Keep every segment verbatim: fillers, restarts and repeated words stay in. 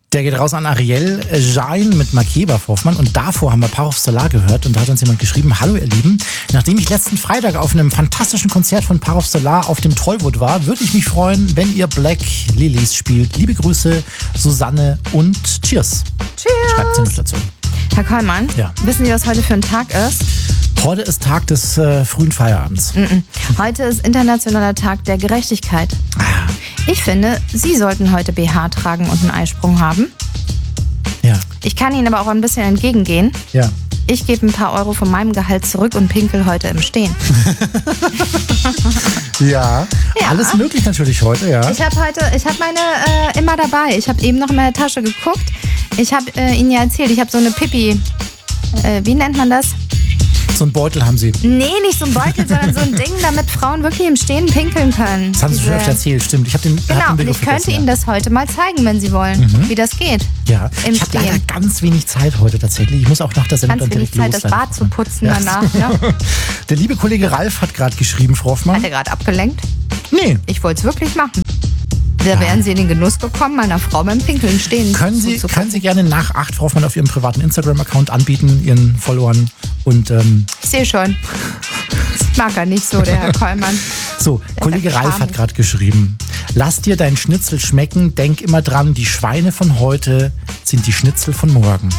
Der geht raus an Ariel Jain mit Makeba Hoffmann. Und davor haben wir Power of Solar gehört. Und da hat uns jemand geschrieben: Hallo ihr Lieben, nachdem ich letzten Freitag auf einem fantastischen Konzert von Power of Solar auf dem Tollwood war, würde ich mich freuen, wenn ihr Black Lilies spielt. Liebe Grüße, Susanne und Cheers. Cheers. Schreibt sie nicht dazu. Herr Kollmann, Ja. wissen Sie, was heute für ein Tag ist? Heute ist Tag des äh, frühen Feierabends. Mm-mm. Heute ist Internationaler Tag der Gerechtigkeit. Ah, Ich finde, Sie sollten heute B H tragen und einen Eisprung haben. ja, Ich kann Ihnen aber auch ein bisschen entgegengehen. ja. Ich gebe ein paar Euro von meinem Gehalt zurück und pinkel heute im Stehen. Ja, Ja. alles möglich natürlich heute, ja. Ich habe heute, ich habe meine äh, immer dabei. Ich habe eben noch in meine Tasche geguckt. Ich habe äh, Ihnen ja erzählt, ich habe so eine Pipi, äh, wie nennt man das? So einen Beutel haben sie. Nee, nicht so ein Beutel, sondern so ein Ding, damit Frauen wirklich im Stehen pinkeln können. Das haben sie schon Diese- öfter erzählt, stimmt. Ich habe den, hab Genau, den und Begriff ich könnte vergessen, Ihnen das heute mal zeigen, wenn Sie wollen, wie das geht. Ja, im ich habe leider Stehen. ganz wenig Zeit heute tatsächlich. Ich muss auch nach der Sendung Ganz dann wenig direkt Zeit, los das sein. Bad zu putzen Ja. danach. Ne? Der liebe Kollege Ralf hat gerade geschrieben, Frau Hat Hoffmann. er gerade abgelenkt? Nee, Ich wollte es wirklich machen. Da wären Sie in den Genuss gekommen, meiner Frau beim Pinkeln stehen können Sie, zuzugucken. können Sie gerne nach acht, Frau Hoffmann, auf Ihrem privaten Instagram-Account anbieten, Ihren Followern. Und ähm, Ich sehe schon. Das mag er nicht so, der Herr Kollmann. so, Kollege hat Ralf Charme. hat gerade geschrieben: Lass dir dein Schnitzel schmecken, denk immer dran, die Schweine von heute sind die Schnitzel von morgen.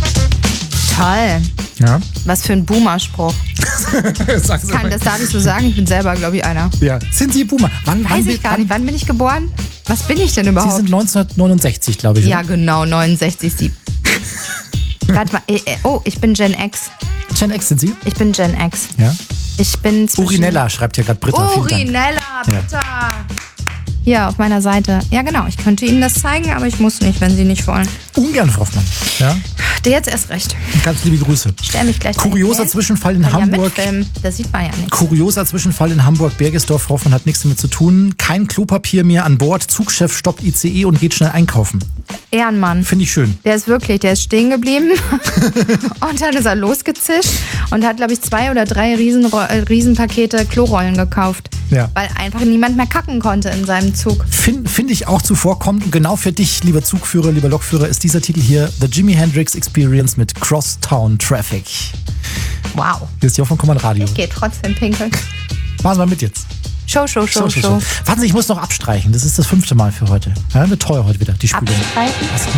Toll. Ja, Was für ein Boomer-Spruch. Sagen Sie Kann, mal. das darf ich so sagen. Ich bin selber, glaube ich, einer. Ja. Sind Sie Boomer? Wann, Weiß wann, ich gar wann, nicht. Wann bin ich geboren? Was bin ich denn Sie überhaupt? sind neunzehnhundertneunundsechzig, glaube ich. Ja, genau, neunundsechzig, sieben. Warte mal. äh, äh, Oh, ich bin Gen X. Gen X sind Sie? Ich bin Gen X. Ja. Ich bin zwischen... Urinella schreibt hier gerade Britta. Vielen Dank. Urinella, bitte. Hier auf meiner Seite. Ja, genau. Ich könnte Ihnen das zeigen, aber ich muss nicht, wenn Sie nicht wollen. Ungern, Frau Hoffmann. Ja. Der jetzt erst recht. Ganz liebe Grüße. Ich stell mich gleich Kurioser dahin. Zwischenfall in Kann ja Hamburg. mitfilmen. Das sieht man ja nicht. Kurioser Zwischenfall in Hamburg-Bergesdorf. Frau Hoffmann hat nichts damit zu tun. Kein Klopapier mehr an Bord. Zugchef stoppt I C E und geht schnell einkaufen. Ehrenmann. Finde ich schön. Der ist wirklich, der ist stehen geblieben und dann ist er losgezischt und hat, glaube ich, zwei oder drei Riesen, äh, Riesenpakete Klorollen gekauft. Ja. Weil einfach niemand mehr kacken konnte in seinem Zug. Finde find ich auch zuvorkommend. Und genau für dich, lieber Zugführer, lieber Lokführer, ist dieser Titel hier The Jimi Hendrix Experience mit Crosstown Traffic. Wow. Hier ist Jochen Kommand Radio. Geht trotzdem pinkeln. Machen wir mit jetzt. Show, Show, Show, So, so, Show. so. Warten Sie, ich muss noch abstreichen. Das ist das fünfte Mal für heute. Ja, wird teuer heute wieder, die Spülung. Abstreichen?